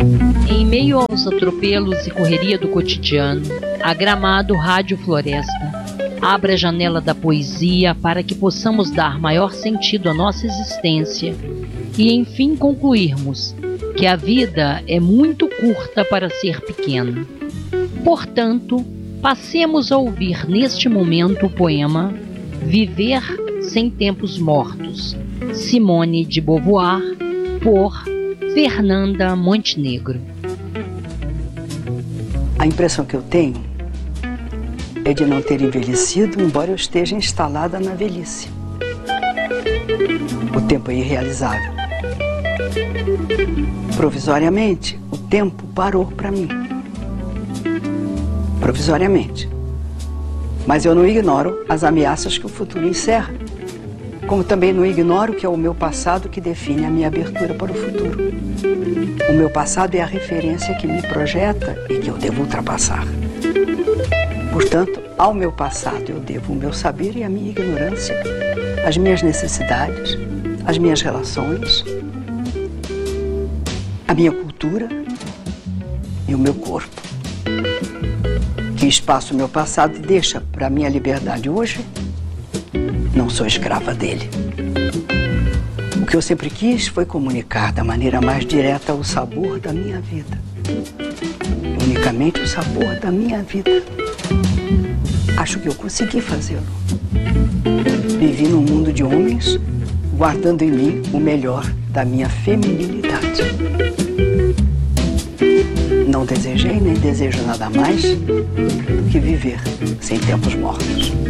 Em meio aos atropelos e correria do cotidiano, a Gramado Rádio Floresta abre a janela da poesia para que possamos dar maior sentido à nossa existência e, enfim, concluirmos que a vida é muito curta para ser pequena. Portanto, passemos a ouvir neste momento o poema Viver Sem Tempos Mortos, Simone de Beauvoir, por Fernanda Montenegro. A impressão que eu tenho é de não ter envelhecido, embora eu esteja instalada na velhice. O tempo é irrealizável. Provisoriamente, o tempo parou para mim. Provisoriamente. Mas eu não ignoro as ameaças que o futuro encerra, como também não ignoro que é o meu passado que define a minha abertura para o futuro. O meu passado é a referência que me projeta e que eu devo ultrapassar. Portanto, ao meu passado eu devo o meu saber e a minha ignorância, as minhas necessidades, as minhas relações, a minha cultura e o meu corpo. Que espaço o meu passado deixa para a minha liberdade hoje? Não sou escrava dele. O que eu sempre quis foi comunicar da maneira mais direta o sabor da minha vida. Unicamente o sabor da minha vida. Acho que eu consegui fazê-lo. Vivi num mundo de homens, guardando em mim o melhor da minha feminilidade. Não desejei nem desejo nada mais do que viver sem tempos mortos.